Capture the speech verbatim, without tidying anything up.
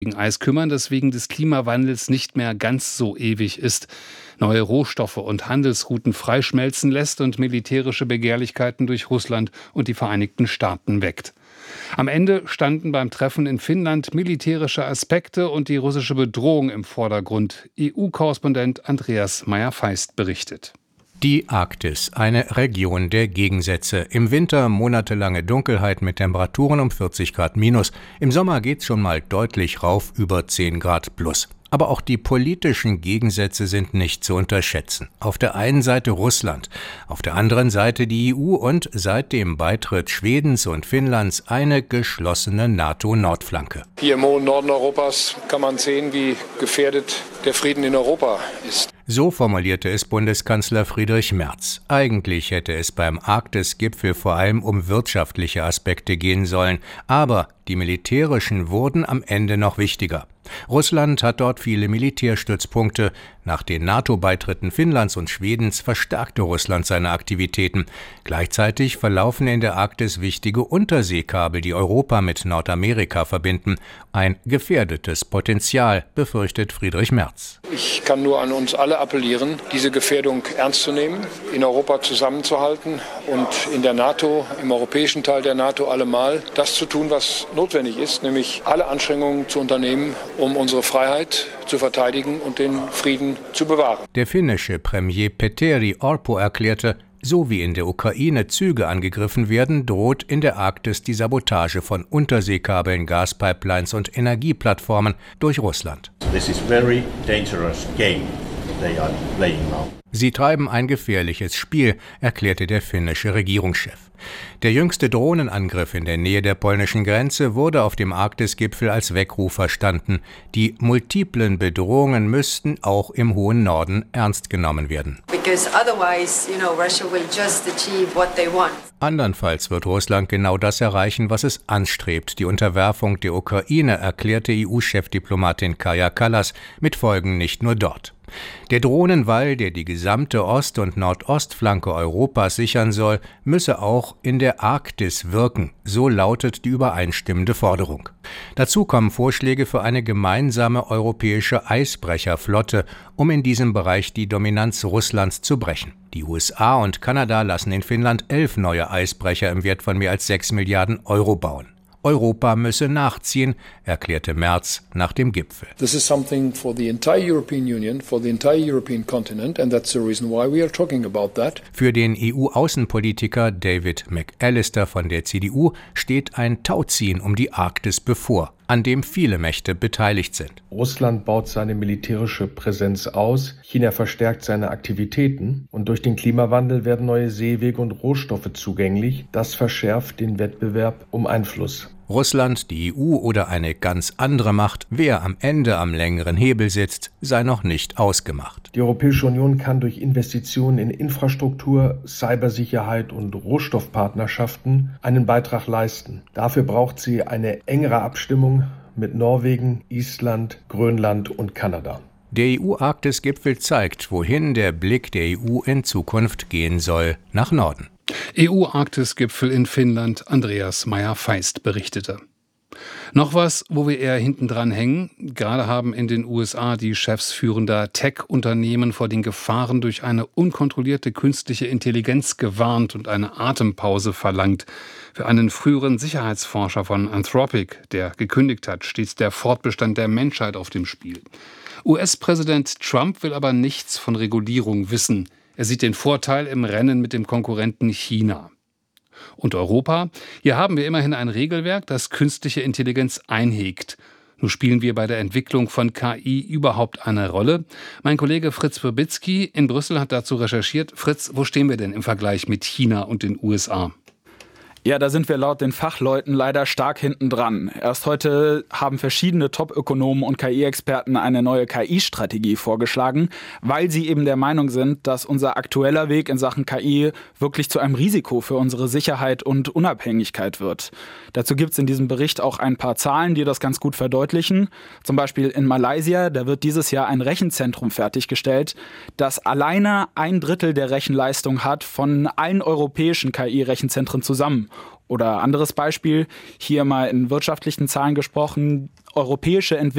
gegen Eis kümmern, das wegen des Klimawandels nicht mehr ganz so ewig ist, neue Rohstoffe und Handelsrouten freischmelzen lässt und militärische Begehrlichkeiten durch Russland und die Vereinigten Staaten weckt. Am Ende standen beim Treffen in Finnland militärische Aspekte und die russische Bedrohung im Vordergrund. E U-Korrespondent Andreas Meyer-Feist berichtet. Die Arktis, eine Region der Gegensätze. Im Winter monatelange Dunkelheit mit Temperaturen um vierzig Grad minus. Im Sommer geht's schon mal deutlich rauf über zehn Grad plus. Aber auch die politischen Gegensätze sind nicht zu unterschätzen. Auf der einen Seite Russland, auf der anderen Seite die E U und seit dem Beitritt Schwedens und Finnlands eine geschlossene NATO-Nordflanke. Hier im hohen Norden Europas kann man sehen, wie gefährdet der Frieden in Europa ist. So formulierte es Bundeskanzler Friedrich Merz. Eigentlich hätte es beim Arktis-Gipfel vor allem um wirtschaftliche Aspekte gehen sollen. Aber die militärischen wurden am Ende noch wichtiger. Russland hat dort viele Militärstützpunkte. Nach den NATO-Beitritten Finnlands und Schwedens verstärkte Russland seine Aktivitäten. Gleichzeitig verlaufen in der Arktis wichtige Unterseekabel, die Europa mit Nordamerika verbinden. Ein gefährdetes Potenzial, befürchtet Friedrich Merz. Ich kann nur an uns alle appellieren, diese Gefährdung ernst zu nehmen, in Europa zusammenzuhalten und in der NATO, im europäischen Teil der NATO allemal das zu tun, was notwendig ist, nämlich alle Anstrengungen zu unternehmen, um unsere Freiheit zu verteidigen und den Frieden zu bewahren. Der finnische Premier Petteri Orpo erklärte, so wie in der Ukraine Züge angegriffen werden, droht in der Arktis die Sabotage von Unterseekabeln, Gaspipelines und Energieplattformen durch Russland. This is very dangerous game they are playing now. Sie treiben ein gefährliches Spiel, erklärte der finnische Regierungschef. Der jüngste Drohnenangriff in der Nähe der polnischen Grenze wurde auf dem Arktis-Gipfel als Weckruf verstanden. Die multiplen Bedrohungen müssten auch im hohen Norden ernst genommen werden. Because otherwise, you know, Russia will just achieve what they want. Andernfalls wird Russland genau das erreichen, was es anstrebt. Die Unterwerfung der Ukraine, erklärte E U-Chefdiplomatin Kaja Kallas, mit Folgen nicht nur dort. Der Drohnenwall, der die gesamte Ost- und Nordostflanke Europas sichern soll, müsse auch in der Arktis wirken, so lautet die übereinstimmende Forderung. Dazu kommen Vorschläge für eine gemeinsame europäische Eisbrecherflotte, um in diesem Bereich die Dominanz Russlands zu brechen. Die U S A und Kanada lassen in Finnland elf neue Eisbrecher im Wert von mehr als sechs Milliarden Euro bauen. Europa müsse nachziehen, erklärte Merz nach dem Gipfel. This is something for the entire European Union, for the entire European continent, and that's the reason why we are talking about that. Für den E U-Außenpolitiker David McAllister von der C D U steht ein Tauziehen um die Arktis bevor, an dem viele Mächte beteiligt sind. Russland baut seine militärische Präsenz aus, China verstärkt seine Aktivitäten und durch den Klimawandel werden neue Seewege und Rohstoffe zugänglich. Das verschärft den Wettbewerb um Einfluss. Russland, die E U oder eine ganz andere Macht, wer am Ende am längeren Hebel sitzt, sei noch nicht ausgemacht. Die Europäische Union kann durch Investitionen in Infrastruktur, Cybersicherheit und Rohstoffpartnerschaften einen Beitrag leisten. Dafür braucht sie eine engere Abstimmung mit Norwegen, Island, Grönland und Kanada. Der E U-Arktis-Gipfel zeigt, wohin der Blick der E U in Zukunft gehen soll, nach Norden. E U-Arktis-Gipfel in Finnland, Andreas Meyer-Feist berichtete. Noch was, wo wir eher hintendran hängen. Gerade haben in den U S A die Chefs führender Tech-Unternehmen vor den Gefahren durch eine unkontrollierte künstliche Intelligenz gewarnt und eine Atempause verlangt. Für einen früheren Sicherheitsforscher von Anthropic, der gekündigt hat, steht der Fortbestand der Menschheit auf dem Spiel. U S-Präsident Trump will aber nichts von Regulierung wissen. Er sieht den Vorteil im Rennen mit dem Konkurrenten China. Und Europa? Hier haben wir immerhin ein Regelwerk, das künstliche Intelligenz einhegt. Nun spielen wir bei der Entwicklung von K I überhaupt eine Rolle? Mein Kollege Fritz Wirbicki in Brüssel hat dazu recherchiert. Fritz, wo stehen wir denn im Vergleich mit China und den U S A? Ja, da sind wir laut den Fachleuten leider stark hinten dran. Erst heute haben verschiedene Top-Ökonomen und K I-Experten eine neue K I-Strategie vorgeschlagen, weil sie eben der Meinung sind, dass unser aktueller Weg in Sachen K I wirklich zu einem Risiko für unsere Sicherheit und Unabhängigkeit wird. Dazu gibt es in diesem Bericht auch ein paar Zahlen, die das ganz gut verdeutlichen. Zum Beispiel in Malaysia, da wird dieses Jahr ein Rechenzentrum fertiggestellt, das alleine ein Drittel der Rechenleistung hat von allen europäischen K I-Rechenzentren zusammen. Oder anderes Beispiel, hier mal in wirtschaftlichen Zahlen gesprochen, europäische Entwicklung